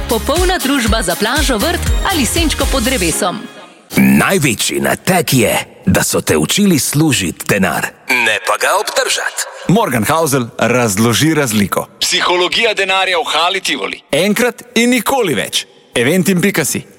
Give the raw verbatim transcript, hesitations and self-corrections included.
popolna družba za plažo, vrt ali senčko pod drevesom. Največji nateg je, da so te učili služiti denar, ne pa ga obdržati. Morgan Housel razloži razliko. Psihologija denarja v Hali Tivoli. Enkrat in nikoli več. eventim pika si.